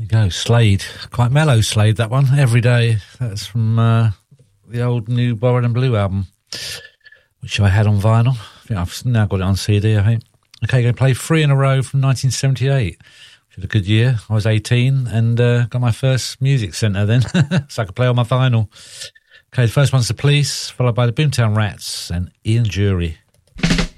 Go, Slade. Quite mellow Slade, that one. Every Day. That's from the old New Borrowed and Blue album, which I had on vinyl. I think I've now got it on CD, I think. Okay, going to play 3 in a row from 1978. Which was a good year. I was 18 and got my first music centre then, so I could play on my vinyl. Okay, the first one's The Police, followed by the Boomtown Rats and Ian Jury.